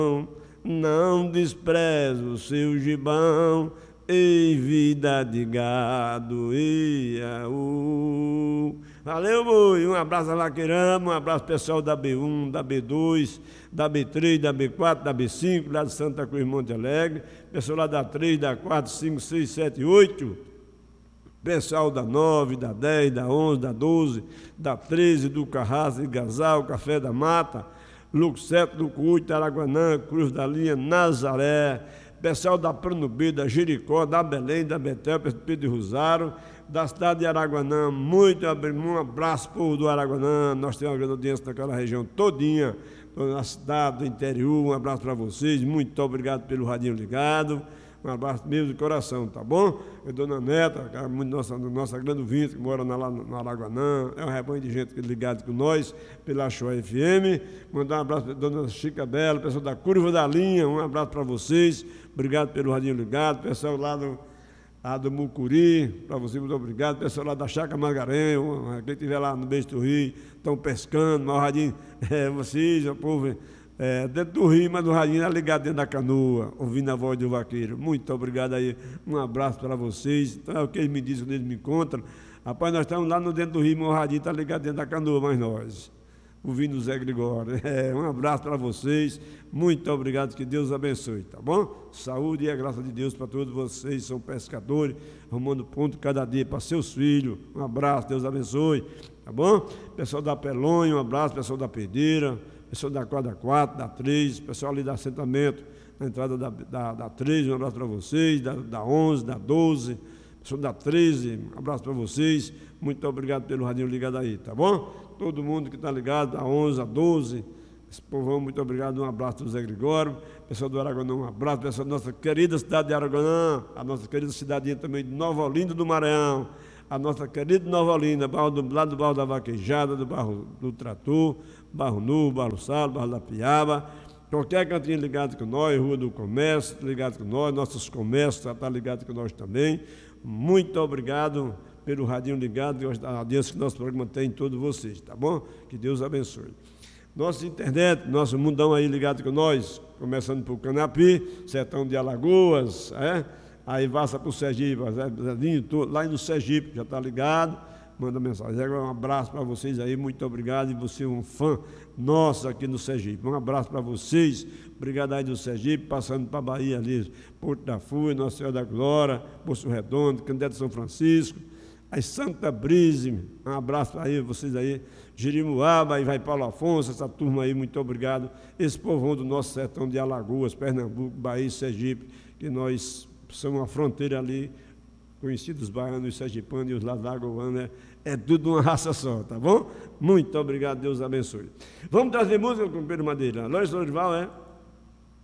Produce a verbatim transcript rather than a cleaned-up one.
não despreza o seu gibão, ei, vida de gado, Iaú. Valeu, boi, um abraço a Vaqueirama, um abraço pessoal da B um, da B dois, da B três, da B quatro, da B cinco, lá de Santa Cruz Monte Alegre, pessoal lá da três, da quatro, cinco, seis, sete, oito, pessoal da nove, da dez, da onze, da doze, da treze, do Carrasco, Igazal, Café da Mata, Lucro sete, Lucro oito, Araguanã, Cruz da Linha, Nazaré, pessoal da Pranubê, da Jericó, da Belém, da Betel, Pedro de Rosário, da cidade de Araguanã, muito um abraço, povo do Araguanã, nós temos uma grande audiência naquela região todinha, na cidade, do interior, um abraço para vocês, muito obrigado pelo radinho ligado, um abraço mesmo de coração, tá bom? Eu, Dona Neta, cara, muito nossa, nossa grande ouvinte, que mora na, no Araguanã, é um rebanho de gente ligado com nós, pela Show F M, mandar um abraço para a Dona Chica Bela, pessoal da Curva da Linha, um abraço para vocês, obrigado pelo radinho ligado, pessoal lá do lá do Mucuri, para você, muito obrigado. Pessoal lá da Chácara Margarém, quem estiver lá no Beijo do Rio, estão pescando, mas o radinho, é, vocês, o povo, é, dentro do rio, mas o radinho é ligado dentro da canoa, ouvindo a voz do vaqueiro. Muito obrigado aí, um abraço para vocês. Então é o que eles me dizem quando eles me encontram. Rapaz, nós estamos lá no dentro do rio, mas o radinho está ligado dentro da canoa, mas nós, ouvindo o Zé Gregório. É, um abraço para vocês, muito obrigado, que Deus abençoe, tá bom? Saúde e a graça de Deus para todos vocês, são pescadores, arrumando ponto cada dia para seus filhos. Um abraço, Deus abençoe, tá bom? Pessoal da Pelonha, um abraço, pessoal da Pedeira, pessoal da quadra quatro, da três, pessoal ali da assentamento, na entrada da, da, da três, um abraço para vocês, da, da onze, da doze, pessoal da treze, um abraço para vocês, muito obrigado pelo radinho ligado aí, tá bom? Todo mundo que está ligado, da onze, a doze, esse povão, muito obrigado, um abraço do Zé Gregório, pessoal do Araguanã, um abraço, pessoal da nossa querida cidade de Araguanã, a nossa querida cidadinha também de Nova Olinda do Maranhão, a nossa querida Nova Olinda, bairro do, lá do bairro da Vaquejada, do bairro do Trator, Barro Novo, Barro Salo, Barro da Piaba, qualquer cantinho ligado com nós, Rua do Comércio, ligado com nós, nossos comércios já está ligado com nós também, muito obrigado pelo radinho ligado, a audiência que nosso programa tem em todos vocês, tá bom? Que Deus abençoe. Nossa internet, nosso mundão aí ligado com nós, começando por Canapi, Sertão de Alagoas, é? Aí passa para o Sergipe, lá no Sergipe, já está ligado, manda mensagem. Um abraço para vocês aí, muito obrigado, e você é um fã nosso aqui no Sergipe. Um abraço para vocês, obrigado aí do Sergipe, passando para a Bahia ali, Porto da Fúria, Nossa Senhora da Glória, Poço Redondo, Candé de São Francisco, aí Santa Brise, um abraço aí, vocês aí, Jerimuaba, aí vai Paulo Afonso, essa turma aí, muito obrigado. Esse povão do nosso sertão de Alagoas, Pernambuco, Bahia e Sergipe, que nós somos uma fronteira ali, conhecidos baianos, os sergipanos e os lagoanos, é, é tudo uma raça só, tá bom? Muito obrigado, Deus abençoe. Vamos trazer música com Pedro Madeira. Lois Lorival, é?